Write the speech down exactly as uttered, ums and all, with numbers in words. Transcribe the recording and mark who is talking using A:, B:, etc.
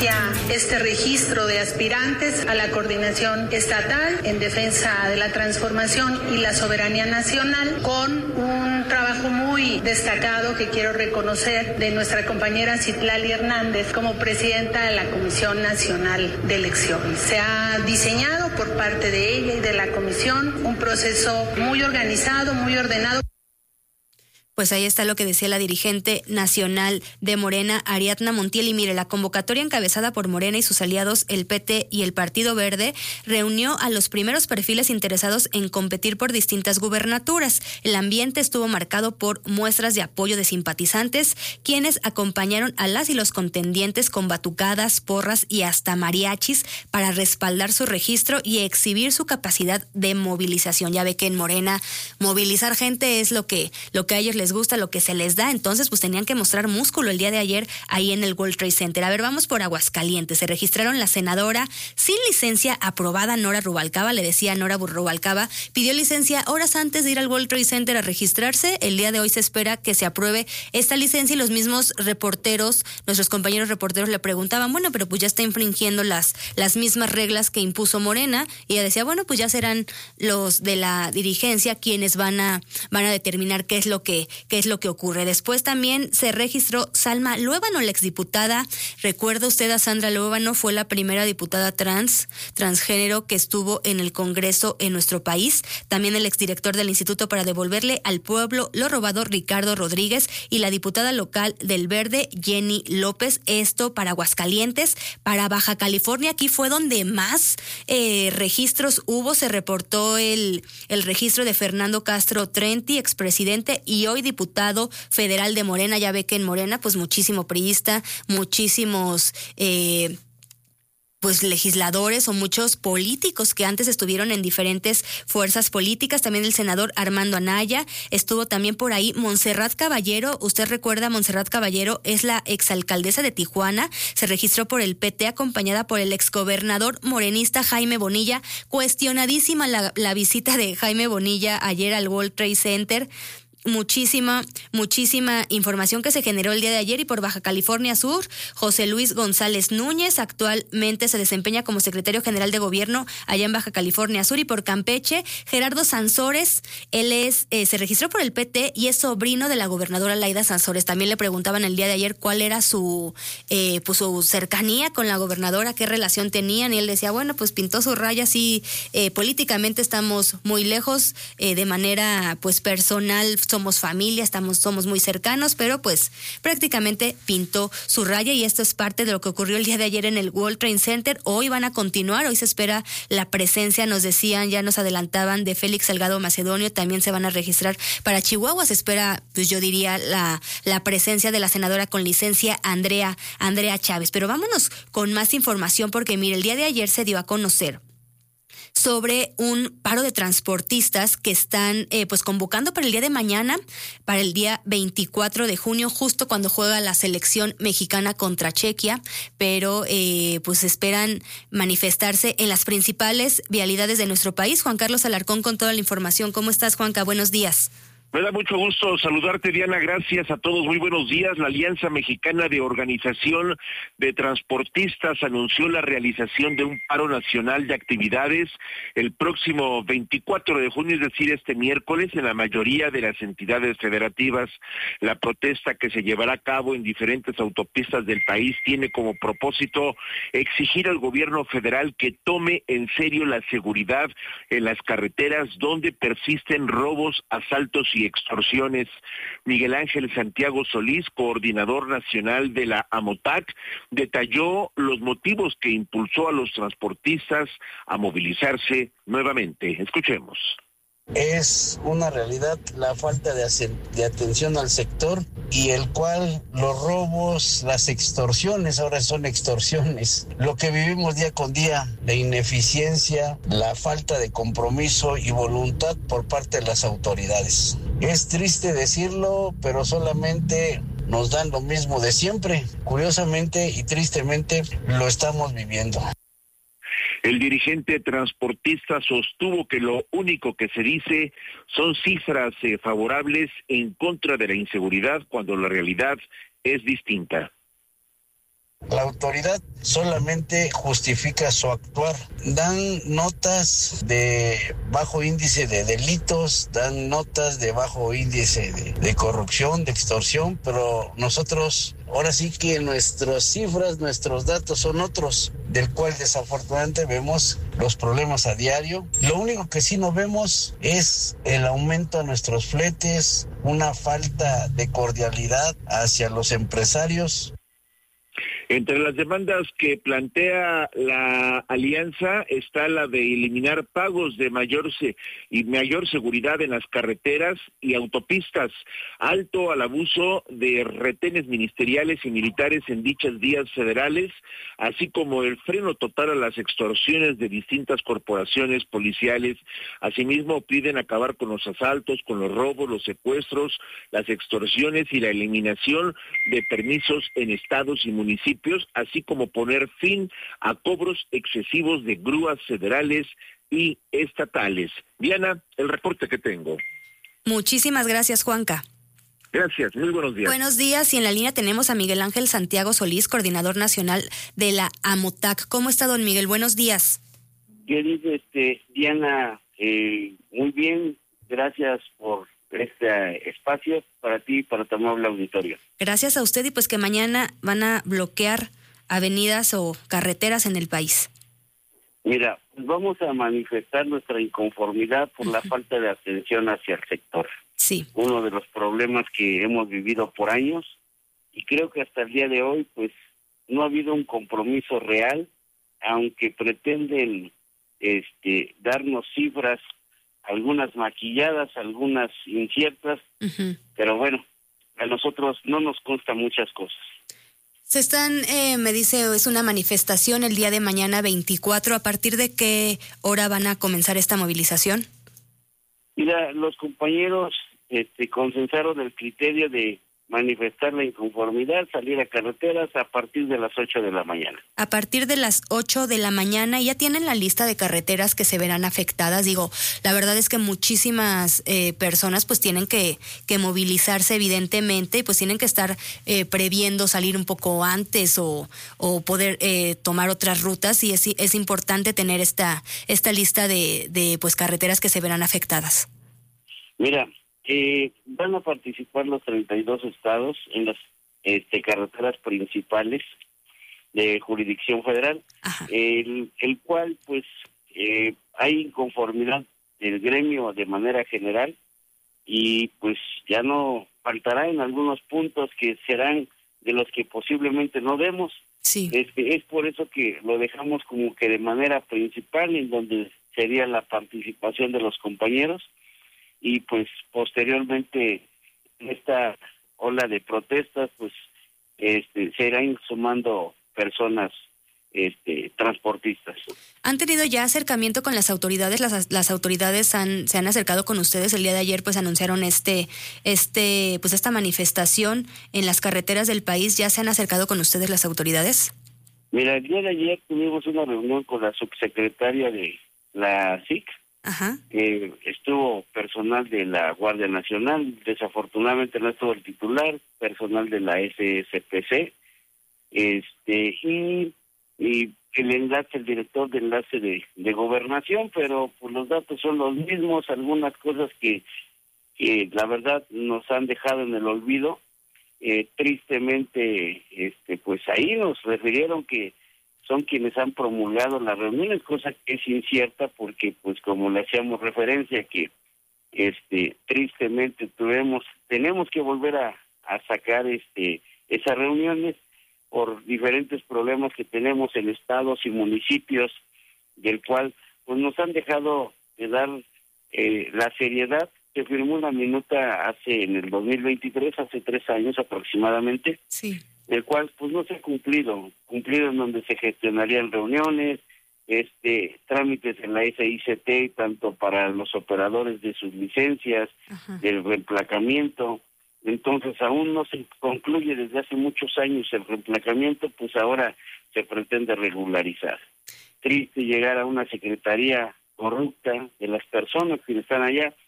A: inicia este registro de aspirantes a la coordinación estatal en defensa de la transformación y la soberanía nacional, con un trabajo muy destacado que quiero reconocer de nuestra compañera Citlali Hernández como presidenta de la Comisión Nacional de Elecciones. Se ha diseñado por parte de ella y de la comisión un proceso muy organizado, muy ordenado.
B: Pues ahí está lo que decía la dirigente nacional de Morena, Ariadna Montiel. Y mire, la convocatoria encabezada por Morena y sus aliados, el P T y el Partido Verde, reunió a los primeros perfiles interesados en competir por distintas gubernaturas. El ambiente estuvo marcado por muestras de apoyo de simpatizantes, quienes acompañaron a las y los contendientes con batucadas, porras y hasta mariachis para respaldar su registro y exhibir su capacidad de movilización. Ya ve que en Morena movilizar gente es lo que, lo que a ellos les gusta, lo que se les da, entonces pues tenían que mostrar músculo el día de ayer ahí en el World Trade Center. A ver, vamos por Aguascalientes. Se registraron la senadora sin licencia aprobada, Nora Rubalcaba. Le decía Nora Rubalcaba, pidió licencia horas antes de ir al World Trade Center a registrarse. El día de hoy se espera que se apruebe esta licencia y los mismos reporteros, nuestros compañeros reporteros le preguntaban, bueno, pero pues ya está infringiendo las, las mismas reglas que impuso Morena, y ella decía, bueno, pues ya serán los de la dirigencia quienes van a, van a determinar qué es lo que qué es lo que ocurre. Después también se registró Salma Luébano, la exdiputada. ¿Recuerda usted a Sandra Luébano? Fue la primera diputada trans, transgénero que estuvo en el Congreso en nuestro país. También el exdirector del Instituto para Devolverle al Pueblo lo Robado, Ricardo Rodríguez, y la diputada local del Verde, Jenny López. Esto para Aguascalientes. Para Baja California, aquí fue donde más eh, registros hubo. Se reportó el, el registro de Fernando Castro Trenti, expresidente y hoy diputado federal de Morena. Ya ve que en Morena pues muchísimo priista, muchísimos eh, pues legisladores o muchos políticos que antes estuvieron en diferentes fuerzas políticas. También el senador Armando Anaya, estuvo también por ahí Montserrat Caballero. Usted recuerda, Montserrat Caballero es la exalcaldesa de Tijuana, se registró por el P T acompañada por el exgobernador morenista Jaime Bonilla. Cuestionadísima la, la visita de Jaime Bonilla ayer al World Trade Center. Muchísima, muchísima información que se generó el día de ayer. Y por Baja California Sur, José Luis González Núñez actualmente se desempeña como secretario general de gobierno allá en Baja California Sur. Y por Campeche, Gerardo Sansores, él es, eh, se registró por el P T y es sobrino de la gobernadora Laida Sansores. También le preguntaban el día de ayer cuál era su, eh, pues su cercanía con la gobernadora, qué relación tenían, y él decía, bueno, pues pintó su raya, sí, eh, políticamente estamos muy lejos, eh, de manera pues personal somos familia, estamos, somos muy cercanos, pero pues prácticamente pintó su raya. Y esto es parte de lo que ocurrió el día de ayer en el World Trade Center. Hoy van a continuar, hoy se espera la presencia, nos decían, ya nos adelantaban, de Félix Salgado Macedonio. También se van a registrar para Chihuahua, se espera, pues yo diría, la, la presencia de la senadora con licencia Andrea, Andrea Chávez. Pero vámonos con más información, porque mire, el día de ayer se dio a conocer sobre un paro de transportistas que están eh, pues convocando para el día de mañana, para el día veinticuatro de junio, justo cuando juega la selección mexicana contra Chequia, pero eh, pues esperan manifestarse en las principales vialidades de nuestro país. Juan Carlos Alarcón con toda la información. ¿Cómo estás, Juanca? Buenos días.
C: Me da mucho gusto saludarte, Diana. Gracias a todos. Muy buenos días. La Alianza Mexicana de Organización de Transportistas anunció la realización de un paro nacional de actividades el próximo veinticuatro de junio, es decir, este miércoles, en la mayoría de las entidades federativas. La protesta, que se llevará a cabo en diferentes autopistas del país, tiene como propósito exigir al gobierno federal que tome en serio la seguridad en las carreteras, donde persisten robos, asaltos y extorsiones. Miguel Ángel Santiago Solís, coordinador nacional de la AMOTAC, detalló los motivos que impulsó a los transportistas a movilizarse nuevamente. Escuchemos.
D: Es una realidad la falta de, de atención al sector, y el cual los robos, las extorsiones, ahora son extorsiones, lo que vivimos día con día, la ineficiencia, la falta de compromiso y voluntad por parte de las autoridades. Es triste decirlo, pero solamente nos dan lo mismo de siempre. Curiosamente y tristemente lo estamos viviendo.
C: El dirigente transportista sostuvo que lo único que se dice son cifras eh, favorables en contra de la inseguridad, cuando la realidad es distinta.
D: La la autoridad solamente justifica su actuar. Dan notas de bajo índice de delitos, dan notas de bajo índice de, de corrupción, de extorsión, pero nosotros, ahora sí que nuestras cifras, nuestros datos son otros, del cual desafortunadamente vemos los problemas a diario. Lo único que sí no vemos es el aumento a nuestros fletes, una falta de cordialidad hacia los empresarios.
C: Entre las demandas que plantea la alianza está la de eliminar pagos de mayor se- y mayor seguridad en las carreteras y autopistas, alto al abuso de retenes ministeriales y militares en dichas vías federales, así como el freno total a las extorsiones de distintas corporaciones policiales. Asimismo, piden acabar con los asaltos, con los robos, los secuestros, las extorsiones y la eliminación de permisos en estados y municipios, así como poner fin a cobros excesivos de grúas federales y estatales. Diana, el reporte que tengo.
B: Muchísimas gracias, Juanca.
C: Gracias, muy buenos días.
B: Buenos días, y en la línea tenemos a Miguel Ángel Santiago Solís, coordinador nacional de la AMOTAC. ¿Cómo está, don Miguel? Buenos días.
E: ¿Qué dice este, Diana? Eh, muy bien, gracias por este espacio para ti y para tu amable auditorio.
B: Gracias a usted, y pues que mañana van a bloquear avenidas o carreteras en el país.
E: Mira, pues vamos a manifestar nuestra inconformidad por la falta de atención hacia el sector.
B: Sí.
E: Uno de los problemas que hemos vivido por años, y creo que hasta el día de hoy pues no ha habido un compromiso real, aunque pretenden este darnos cifras, algunas maquilladas, algunas inciertas, uh-huh. Pero bueno, a nosotros no nos consta muchas cosas.
B: Se están, eh, me dice, es una manifestación el día de mañana veinticuatro. ¿A partir de qué hora van a comenzar esta movilización?
E: Mira, los compañeros este, consensaron el criterio de manifestar la inconformidad, salir a carreteras a partir de las ocho de la mañana.
B: A partir de las ocho de la mañana, ¿ya tienen la lista de carreteras que se verán afectadas? Digo, la verdad es que muchísimas eh, personas pues tienen que, que movilizarse evidentemente, y pues tienen que estar eh, previendo salir un poco antes o, o poder eh, tomar otras rutas, y es, es importante tener esta, esta lista de, de pues carreteras que se verán afectadas.
E: Mira, Eh, van a participar los treinta y dos estados en las este, carreteras principales de jurisdicción federal, el, el cual pues eh, hay inconformidad del gremio de manera general, y pues ya no faltará en algunos puntos que serán de los que posiblemente no demos.
B: Sí.
E: Este, es por eso que lo dejamos como que de manera principal, en donde sería la participación de los compañeros. Y pues posteriormente esta ola de protestas pues este se irán sumando personas este transportistas.
B: ¿Han tenido ya acercamiento con las autoridades? Las, las autoridades han, se han acercado con ustedes. El día de ayer pues anunciaron este este pues esta manifestación en las carreteras del país. ¿Ya se han acercado con ustedes las autoridades?
E: Mira, el día de ayer tuvimos una reunión con la subsecretaria de la S I C.
B: Ajá.
E: Eh, estuvo personal de la Guardia Nacional, desafortunadamente no estuvo el titular, personal de la S S P C, este y, y el enlace, el director de enlace de, de gobernación, pero pues los datos son los mismos, algunas cosas que, que la verdad nos han dejado en el olvido. Eh, tristemente, este pues ahí nos refirieron que son quienes han promulgado las reuniones, cosa que es incierta porque, pues, como le hacíamos referencia, que este tristemente tuvimos, tenemos que volver a, a sacar este esas reuniones por diferentes problemas que tenemos en estados y municipios, del cual, pues, nos han dejado de dar eh, la seriedad. Se firmó una minuta hace, en el dos mil veintitrés, hace tres años aproximadamente.
B: Sí.
E: El cual pues no se ha cumplido, cumplido en donde se gestionarían reuniones, este trámites en la S I C T, tanto para los operadores de sus licencias, ajá, del reemplacamiento. Entonces aún no se concluye desde hace muchos años el reemplacamiento, pues ahora se pretende regularizar. Triste llegar a una secretaría corrupta de las personas que están allá,